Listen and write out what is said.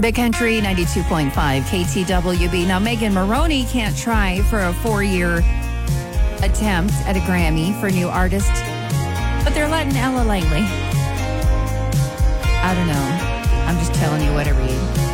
Big Country 92.5 KTWB. Now, Megan Maroney can't try for a 4-year attempt at a Grammy for new artist, but they're letting Ella Langley. I don't know. I'm just telling you what I read.